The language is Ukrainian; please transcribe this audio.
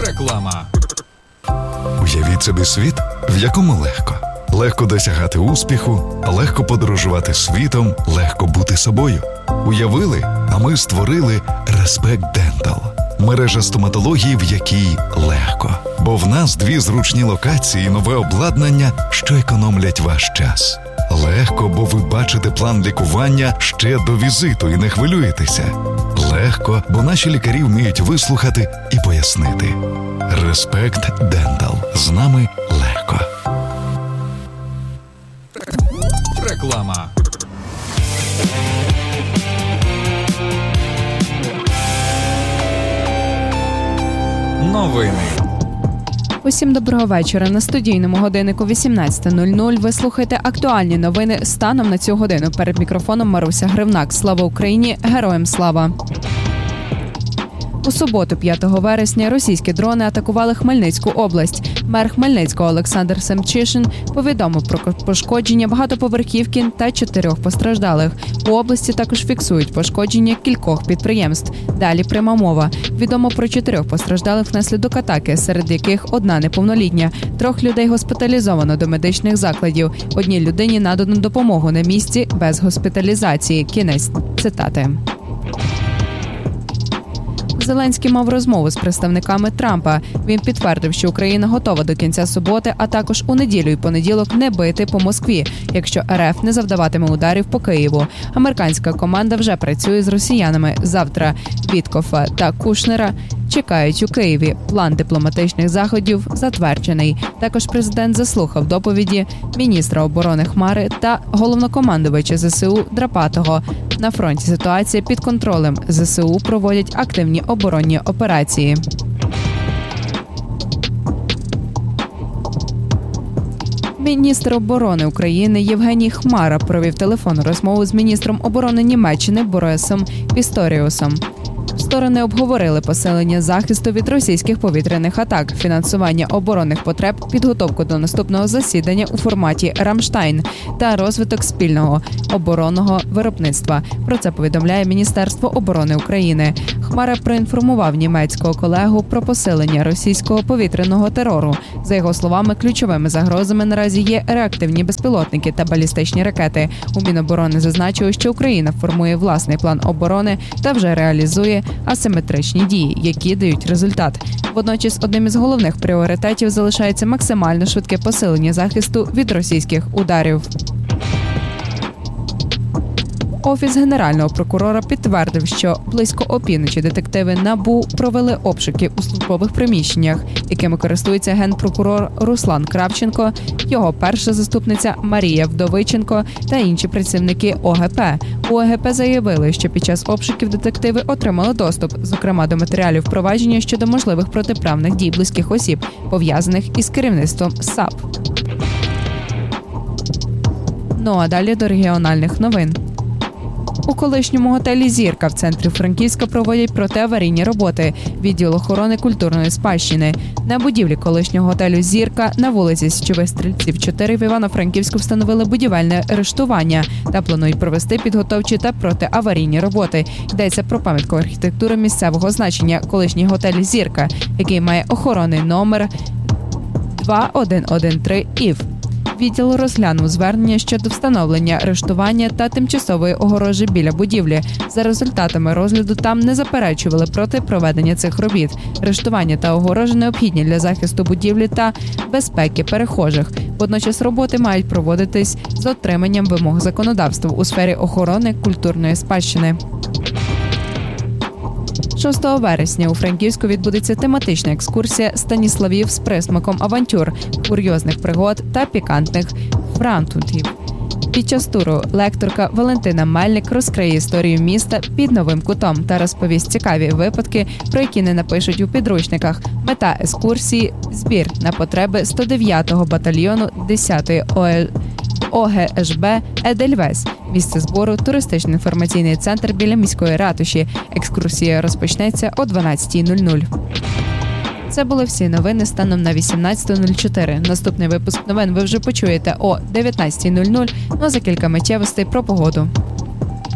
Реклама. Уявіть собі світ, в якому легко. Легко досягати успіху, легко подорожувати світом, легко бути собою. Уявили, а ми створили Respect Dental. Мережа стоматології, в якій легко. Бо в нас 2 зручні локації і нове обладнання, що економлять ваш час. Легко, бо ви бачите план лікування ще до візиту і не хвилюєтеся. Легко, бо наші лікарі вміють вислухати і пояснити. Respect Dental. З нами легко. Реклама. Новини. Усім доброго вечора. На студійному годиннику 18:00 ви слухаєте актуальні новини станом на цю годину. Перед мікрофоном Маруся Гривнак. Слава Україні! Героям слава! У суботу, 5 вересня, російські дрони атакували Хмельницьку область. Мер Хмельницького Олександр Семчишин повідомив про пошкодження багатоповерхівки та 4 постраждалих. У області також фіксують пошкодження кількох підприємств. Далі пряма мова. Відомо про 4 постраждалих внаслідок атаки, серед яких 1 неповнолітня. 3 людей госпіталізовано до медичних закладів. 1 людині надано допомогу на місці без госпіталізації. Кінець цитати. Зеленський мав розмову з представниками Трампа. Він підтвердив, що Україна готова до кінця суботи, а також у неділю і понеділок не бити по Москві, якщо РФ не завдаватиме ударів по Києву. Американська команда вже працює з росіянами. Завтра Віткофа та Кушнера чекають у Києві. План дипломатичних заходів затверджений. Також президент заслухав доповіді міністра оборони Хмари та головнокомандувача ЗСУ Драпатого. На фронті ситуація під контролем. ЗСУ проводять активні оборонні операції. Міністр оборони України Євгеній Хмара провів телефонну розмову з міністром оборони Німеччини Борисом Пісторіусом. Сторони обговорили посилення захисту від російських повітряних атак, фінансування оборонних потреб, підготовку до наступного засідання у форматі «Рамштайн» та розвиток спільного оборонного виробництва. Про це повідомляє Міністерство оборони України. Хмара проінформував німецького колегу про посилення російського повітряного терору. За його словами, ключовими загрозами наразі є реактивні безпілотники та балістичні ракети. У Міноборони зазначили, що Україна формує власний план оборони та вже реалізує асиметричні дії, які дають результат. Водночас одним із головних пріоритетів залишається максимально швидке посилення захисту від російських ударів. Офіс Генерального прокурора підтвердив, що близько опівночі детективи НАБУ провели обшуки у службових приміщеннях, якими користується генпрокурор Руслан Кравченко, його перша заступниця Марія Вдовиченко та інші працівники ОГП. У ОГП заявили, що під час обшуків детективи отримали доступ, зокрема до матеріалів провадження щодо можливих протиправних дій близьких осіб, пов'язаних із керівництвом САП. Ну а далі до регіональних новин. У колишньому готелі «Зірка» в центрі Франківська проводять протиаварійні роботи. Відділ охорони культурної спадщини. На будівлі колишнього готелю «Зірка» на вулиці Січових Стрільців, 4 в Івано-Франківську встановили будівельне арештування та планують провести підготовчі та протиаварійні роботи. Йдеться про пам'ятку архітектури місцевого значення колишній готель «Зірка», який має охоронний номер 2113 ІВ. Відділ розглянув звернення щодо встановлення арештування та тимчасової огорожі біля будівлі. За результатами розгляду там не заперечували проти проведення цих робіт. Арештування та огорожі необхідні для захисту будівлі та безпеки перехожих. Водночас роботи мають проводитись з дотриманням вимог законодавства у сфері охорони культурної спадщини. 6 вересня у Франківську відбудеться тематична екскурсія Станіславів з присмаком авантюр, курйозних пригод та пікантних франтутів. Під час туру лекторка Валентина Мельник розкриє історію міста під новим кутом та розповість цікаві випадки, про які не напишуть у підручниках. Мета екскурсії – збір на потреби 109-го батальйону 10-ї ОГШБ «Едельвейс». Місце збору – туристичний інформаційний центр біля міської ратуші. Екскурсія розпочнеться о 12:00. Це були всі новини станом на 18:04. Наступний випуск новин ви вже почуєте о 19:00, а за кілька миттєвостей про погоду.